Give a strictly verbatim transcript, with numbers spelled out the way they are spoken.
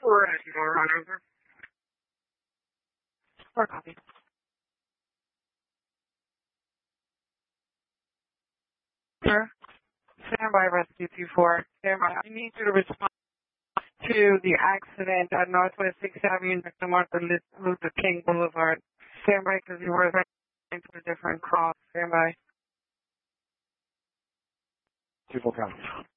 Ready to run over. Or copy. Sir, stand by rescue two four. Stand by. I need you to respond to the accident at Northwest sixth Avenue next to Martin Luther King Boulevard. Stand by because you were into a different cross. Stand by. Two four counts.